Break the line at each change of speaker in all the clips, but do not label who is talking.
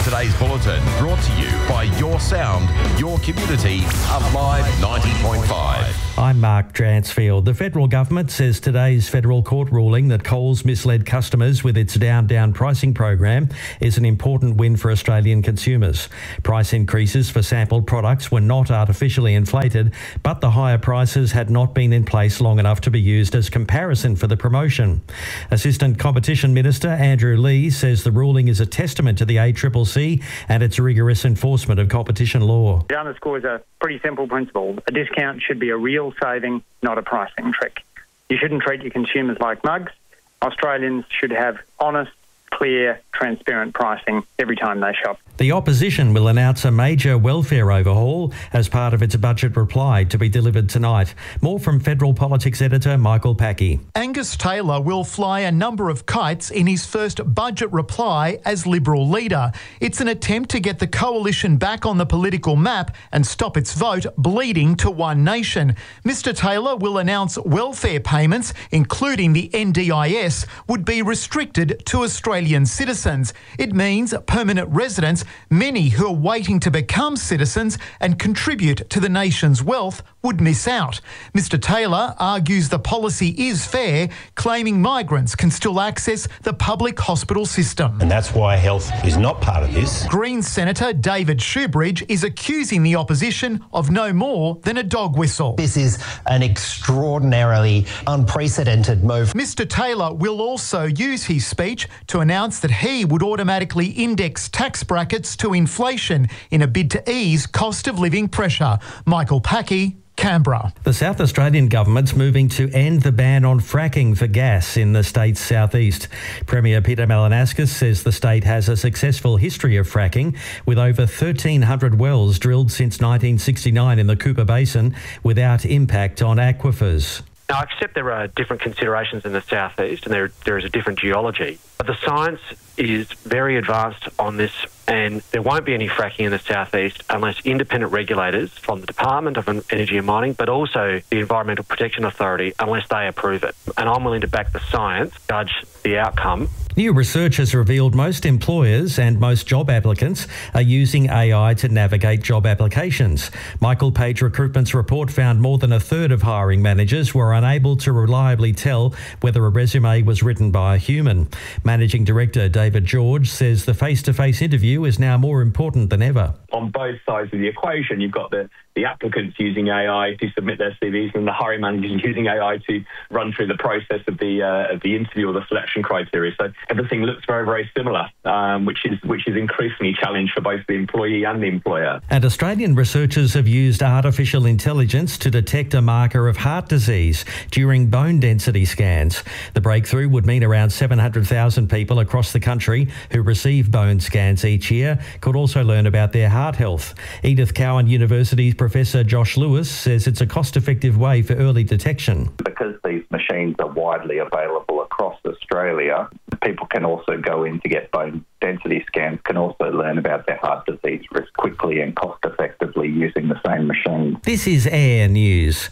Today's bulletin brought to you by Your Sound, Your Community, Alive 90.5.
I'm Mark Dransfield. The federal government says today's federal court ruling that Coles misled customers with its down pricing program is an important win for Australian consumers. Price increases for sampled products were not artificially inflated, but the higher prices had not been in place long enough to be used as comparison for the promotion. Assistant Competition Minister Andrew Lee says the ruling is a testament to the ACCC and its rigorous enforcement of competition law.
It underscores a pretty simple principle. A discount should be a real saving, not a pricing trick. You shouldn't treat your consumers like mugs. Australians should have honest, clear, transparent pricing every time they shop.
The opposition will announce a major welfare overhaul as part of its budget reply to be delivered tonight. More from Federal Politics editor Michael Packey.
Angus Taylor will fly a number of kites in his first budget reply as Liberal leader. It's an attempt to get the coalition back on the political map and stop its vote bleeding to one nation. Mr Taylor will announce welfare payments, including the NDIS, would be restricted to Australian citizens. It means permanent residents, many who are waiting to become citizens and contribute to the nation's wealth, would miss out. Mr Taylor argues the policy is fair, claiming migrants can still access the public hospital system.
And that's why health is not part of this.
Greens Senator David Shoebridge is accusing the opposition of no more than a dog whistle.
This is an extraordinarily unprecedented move.
Mr Taylor will also use his speech to announce that he would automatically index tax brackets to inflation in a bid to ease cost of living pressure. Michael Packey, Canberra.
The South Australian government's moving to end the ban on fracking for gas in the state's southeast. Premier Peter Malinauskas says the state has a successful history of fracking, with over 1,300 wells drilled since 1969 in the Cooper Basin without impact on aquifers.
Now, I accept there are different considerations in the southeast and there is a different geology, but the science is very advanced on this, and there won't be any fracking in the southeast unless independent regulators from the Department of Energy and Mining, but also the Environmental Protection Authority, unless they approve it. And I'm willing to back the science, judge the outcome.
New research has revealed most employers and most job applicants are using AI to navigate job applications. Michael Page Recruitment's report found more than a third of hiring managers were unable to reliably tell whether a resume was written by a human. Managing Director David George says the face-to-face interview is now more important than ever.
On both sides of the equation, you've got the applicants using AI to submit their CVs and the hiring managers using AI to run through the process of the interview or the selection criteria. So everything looks very, very similar, which is increasingly challenged for both the employee and the employer.
And Australian researchers have used artificial intelligence to detect a marker of heart disease during bone density scans. The breakthrough would mean around 700,000 people across the country who receive bone scans each year could also learn about their heart health. Edith Cowan University's Professor Josh Lewis says it's a cost-effective way for early detection.
Because these machines are widely available across Australia, people can also go in to get bone density scans, can also learn about their heart disease risk quickly and cost-effectively using the same machine.
This is Air News.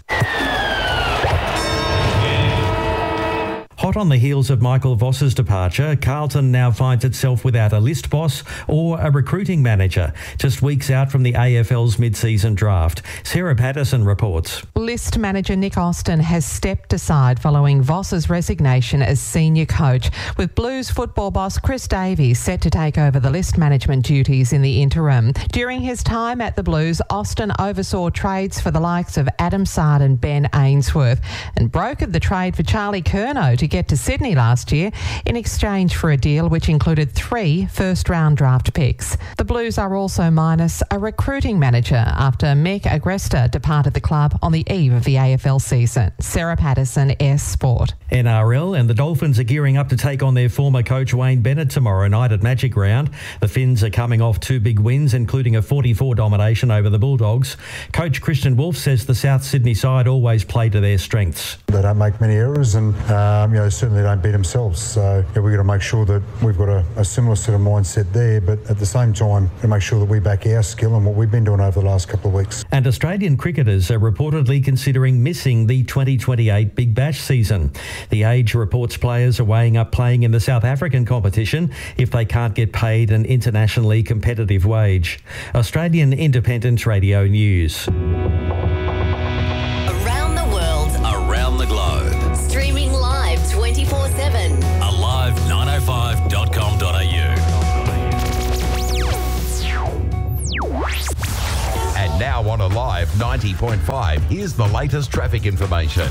Hot on the heels of Michael Voss's departure, Carlton now finds itself without a list boss or a recruiting manager, just weeks out from the AFL's mid-season draft. Sarah Patterson reports.
List manager Nick Austin has stepped aside following Voss's resignation as senior coach, with Blues football boss Chris Davies set to take over the list management duties in the interim. During his time at the Blues, Austin oversaw trades for the likes of Adam Sard and Ben Ainsworth and brokered the trade for Charlie Curnow to get to Sydney last year in exchange for a deal which included 3 first-round draft picks. The Blues are also minus a recruiting manager after Mick Agresta departed the club on the eve of the AFL season. Sarah Patterson, S Sport.
NRL and the Dolphins are gearing up to take on their former coach Wayne Bennett tomorrow night at Magic Round. The Finns are coming off 2 big wins, including a 44 domination over the Bulldogs. Coach Christian Wolf says the South Sydney side always play to their strengths.
They don't make many errors and, certainly don't beat themselves. So we've got to make sure that we've got a similar sort of mindset there, but at the same time, to make sure that we back our skill and what we've been doing over the last couple of weeks.
And Australian cricketers are reportedly considering missing the 2028 Big Bash season. The Age reports players are weighing up playing in the South African competition if they can't get paid an internationally competitive wage. Australian Independent Radio News.
Around the world.
Around the globe.
Streaming live 24/7.
Alive905.com.au. And now on Alive 90.5, here's the latest traffic information.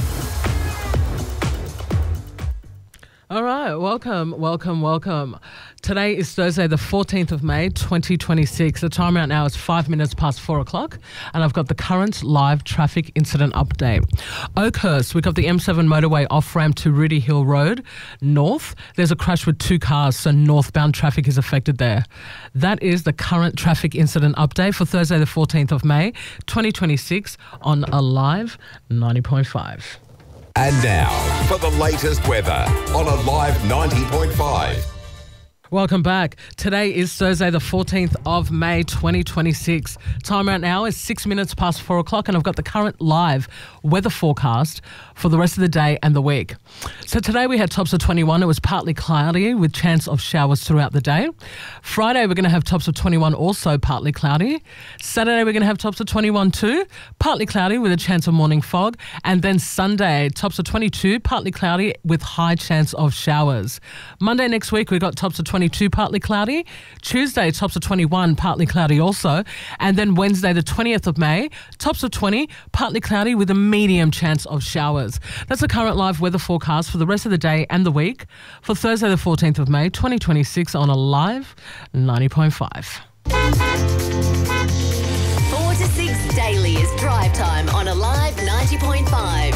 All right, welcome. Today is Thursday, the 14th of May, 2026. The time right now is 5 minutes past 4 o'clock, and I've got the current live traffic incident update. Oakhurst, we've got the M7 motorway off-ramp to Rudy Hill Road, north. There's a crash with 2 cars, so northbound traffic is affected there. That is the current traffic incident update for Thursday, the 14th of May, 2026 on Alive 90.5.
And now for the latest weather on Alive 90.5.
Welcome back. Today is Thursday, the 14th of May, 2026. Time right now is 6 minutes past 4 o'clock, and I've got the current live weather forecast for the rest of the day and the week. So today we had tops of 21. It was partly cloudy with chance of showers throughout the day. Friday, we're going to have tops of 21, also partly cloudy. Saturday, we're going to have tops of 21 too, partly cloudy with a chance of morning fog. And then Sunday, tops of 22, partly cloudy with high chance of showers. Monday next week, we've got tops of 22, partly cloudy. Tuesday, tops of 21, partly cloudy also. And then Wednesday, the 20th of May, tops of 20, partly cloudy with a medium chance of showers. That's the current live weather forecast for the rest of the day and the week for Thursday, the 14th of May, 2026 on Alive 90.5.
4 to 6 daily is drive time on Alive 90.5.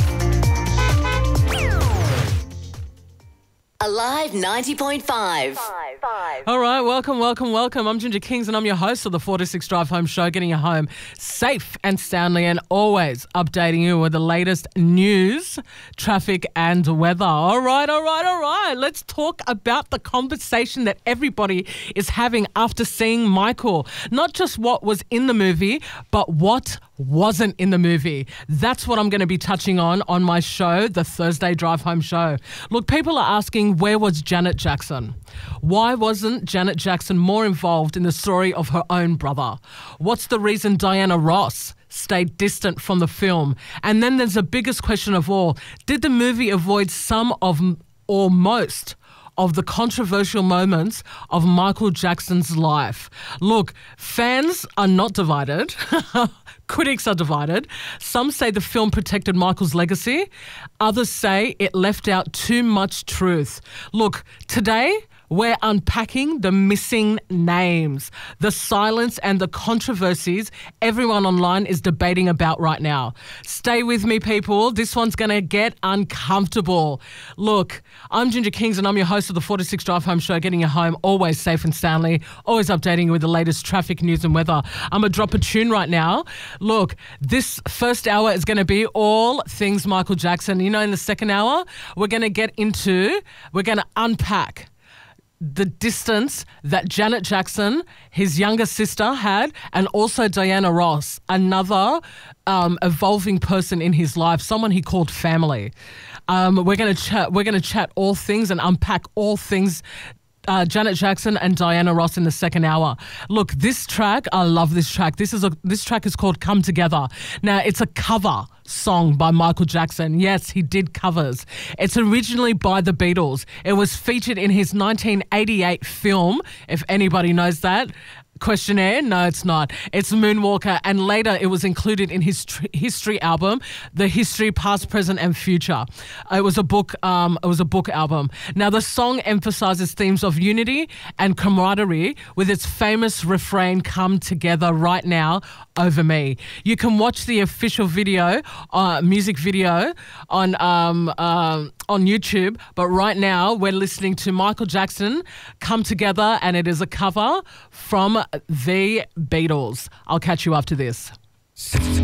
Alive 90.5.
All right, welcome. I'm Ginger Kings and I'm your host of the 4 to 6 Drive Home Show, getting you home safe and soundly and always updating you with the latest news, traffic and weather. All right. Let's talk about the conversation that everybody is having after seeing Michael. Not just what was in the movie, but what wasn't in the movie. That's what I'm going to be touching on my show, the Thursday Drive Home Show. Look, people are asking, where was Janet Jackson? Why wasn't Janet Jackson more involved in the story of her own brother? What's the reason Diana Ross stayed distant from the film? And then there's the biggest question of all. Did the movie avoid some of or most of the controversial moments of Michael Jackson's life? Look, fans are not divided. Critics are divided. Some say the film protected Michael's legacy. Others say it left out too much truth. Look, today we're unpacking the missing names, the silence and the controversies everyone online is debating about right now. Stay with me, people. This one's going to get uncomfortable. Look, I'm Ginger Kings and I'm your host of the 4 to 6 Drive Home Show, getting you home always safe and soundly, always updating you with the latest traffic, news and weather. I'm going to drop a tune right now. Look, this first hour is going to be all things Michael Jackson. You know, in the second hour, we're going to unpack the distance that Janet Jackson, his younger sister, had, and also Diana Ross, another evolving person in his life, someone he called family. We're going to chat all things and unpack all things Janet Jackson and Diana Ross in the second hour. Look, this track, I love this track. This track is called Come Together. Now, it's a cover song by Michael Jackson. Yes, he did covers. It's originally by the Beatles. It was featured in his 1988 film, if anybody knows that. Questionnaire? No, it's not. It's Moonwalker, and later it was included in his history album, The History Past, Present and Future. It was a book album. Now, the song emphasizes themes of unity and camaraderie with its famous refrain, "Come together right now over me." You can watch the official video, music video on YouTube, but right now we're listening to Michael Jackson, Come Together, and it is a cover from the Beatles. I'll catch you after this.